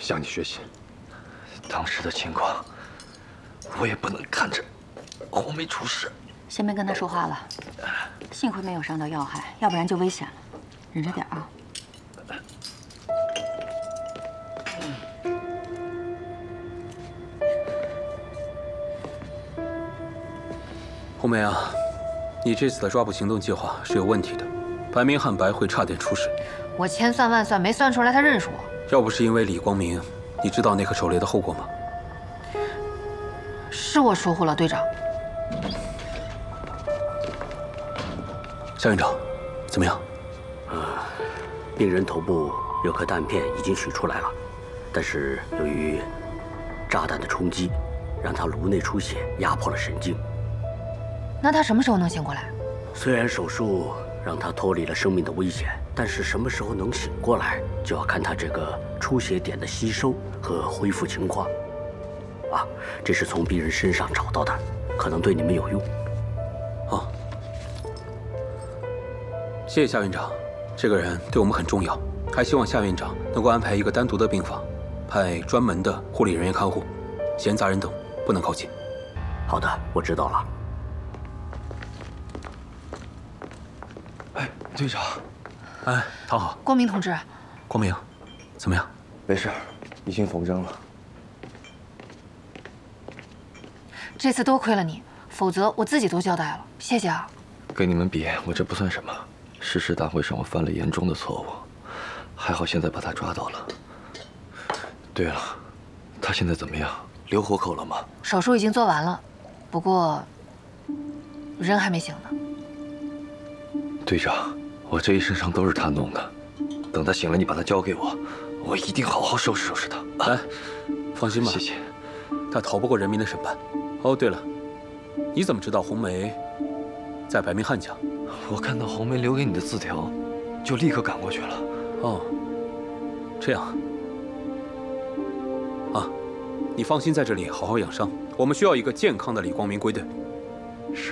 向你学习。 当时的情况，我也不能看着红梅出事。 先别跟他说话了，幸亏没有伤到要害，要不然就危险了。忍着点啊。 红梅啊，你这次的抓捕行动计划是有问题的，白明翰白会差点出事。 我千算万算没算出来他认识我。 要不是因为李光明，你知道那颗手雷的后果吗？ 是我疏忽了，队长。 夏院长，怎么样？ 病人头部有颗弹片已经取出来了，但是由于炸弹的冲击，让他颅内出血，压迫了神经。 那他什么时候能醒过来？ 虽然手术让他脱离了生命的危险，但是什么时候能醒过来，就要看他这个出血点的吸收和恢复情况。这是从病人身上找到的，可能对你们有用。 谢谢夏院长，这个人对我们很重要，还希望夏院长能够安排一个单独的病房，派专门的护理人员看护，闲杂人等不能靠近。 好的，我知道了。 哎，队长， 哎，唐好， 光明同志， 光明，怎么样？ 没事，已经缝针了。 这次多亏了你，否则我自己都交代了。谢谢啊。 跟你们比，我这不算什么。誓师大会上我犯了严重的错误，还好现在把他抓到了。对了，他现在怎么样？留活口了吗？ 手术已经做完了，不过人还没醒呢。 队长，我这一身伤都是他弄的，等他醒了，你把他交给我，我一定好好收拾收拾他。 来，放心吧， 谢谢。 他逃不过人民的审判。哦，对了，你怎么知道红梅在白明翰家？ 我看到红梅留给你的字条，就立刻赶过去了。 哦，这样啊，你放心在这里好好养伤。我们需要一个健康的李光明归队。 是。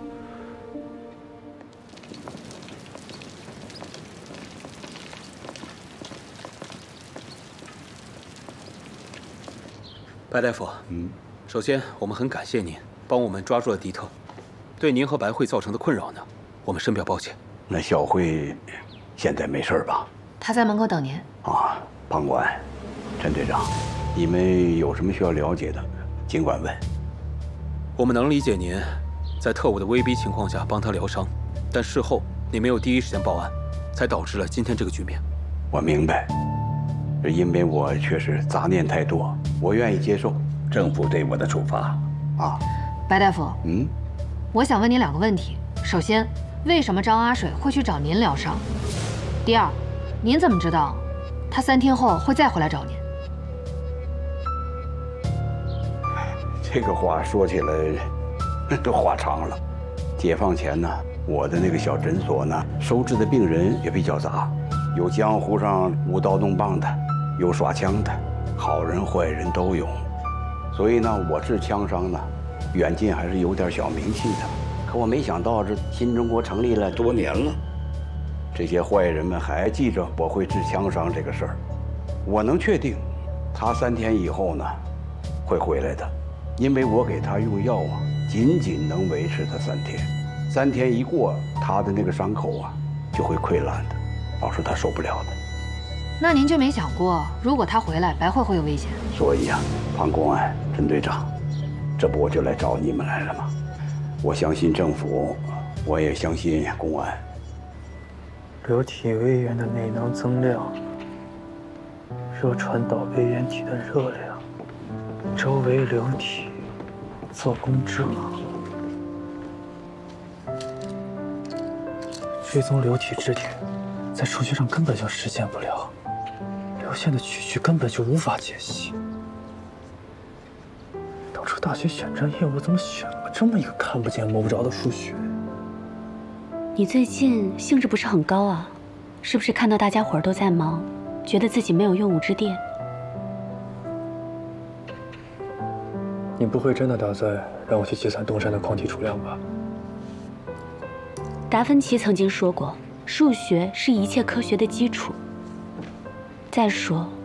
白大夫，首先我们很感谢您帮我们抓住了迪特，对您和白慧造成的困扰呢，我们深表抱歉。 那小慧现在没事吧？ 他在门口等您。 庞管、陈队长，你们有什么需要了解的，尽管问。 我们能理解您在特务的威逼情况下帮他疗伤，但事后你没有第一时间报案，才导致了今天这个局面。 我明白，是因为我确实杂念太多，我愿意接受政府对我的处罚。 白大夫，我想问您2个问题。首先，为什么张阿水会去找您疗伤？第二，您怎么知道他3天后会再回来找您？ 这个话说起来都话长了。解放前呢，我的那个小诊所呢，收治的病人也比较杂，有江湖上舞刀弄棒的，有耍枪的，好人坏人都有。所以呢，我治枪伤呢，远近还是有点小名气的。可我没想到，这新中国成立了多年了，这些坏人们还记着我会治枪伤这个事儿。我能确定，他3天以后呢，会回来的，因为我给他用药仅能维持他3天。3天一过，他的那个伤口就会溃烂的，到时候他受不了的。 那您就没想过，如果他回来，白慧会有危险？ 所以庞公安、陈队长，这不我就来找你们来了吗？我相信政府，我也相信公安。 流体位元的内能增量，热传导位元体的热量，周围流体做功之好。追踪流体质点，在数学上根本就实现不了，流线的曲序根本就无法解析。当初大学选专业，我怎么选了这么一个看不见摸不着的数学？ 你最近兴致不是很高啊？是不是看到大家伙儿都在忙，觉得自己没有用武之地？ 你不会真的打算让我去计算东山的矿体储量吧？ 达芬奇曾经说过，数学是一切科学的基础。再说，